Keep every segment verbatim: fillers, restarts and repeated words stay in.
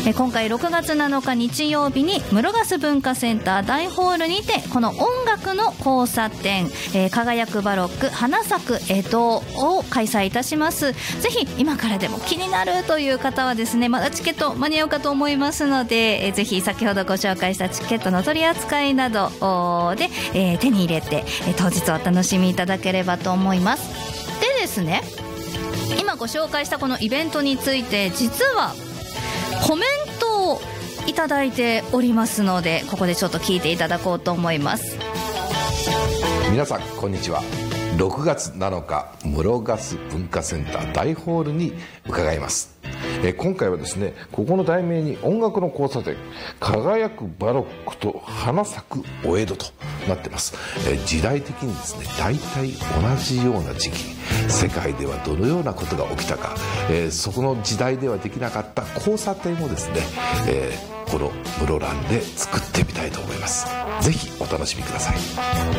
え今回ろくがつなのか日曜日に室賀文化センター大ホールにてこの音楽の交差点、えー、輝くバロック花咲く江戸を開催いたします。ぜひ今からでも気になるという方はですね、まだチケット間に合うかと思いますので、えー、ぜひ先ほどご紹介したチケットの取り扱いなどで、えー、手に入れて、えー、当日お楽しみいただければと思います。でですね、今ご紹介したこのイベントについて実はコメントをいただいておりますので、ここでちょっと聞いていただこうと思います。 皆さんこんにちは。ろくがつなのか室賀文化センター大ホールに伺います。え今回はですね、ここの題名に音楽の交差点輝くバロックと花咲くお江戸となってます。え時代的にですね、大体同じような時期に世界ではどのようなことが起きたか、えー、そこの時代ではできなかった交差点をですね、えー、この室蘭で作ってみたいと思います。ぜひお楽しみください。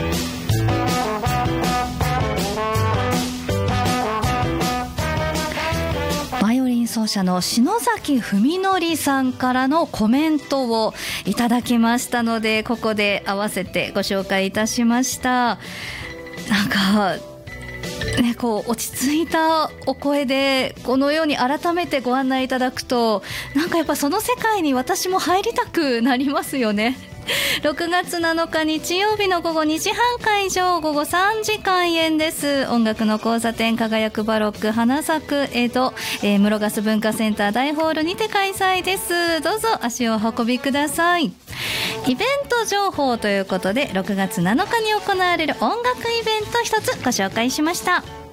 バイオリン奏者の篠崎文則さんからのコメントをいただきましたので、ここで合わせてご紹介いたしました。なんかね、こう落ち着いたお声でこのように改めてご案内いただくと、なんかやっぱその世界に私も入りたくなりますよね。ろくがつなのか日曜日の午後にじはん会場、午後さんじ開演です。音楽の交差点輝くバロック花咲く江戸、えー、室賀文化センター大ホールにて開催です。どうぞ足をお運びください。イベント情報ということで、ろくがつなのかに行われる音楽イベント一つご紹介しました。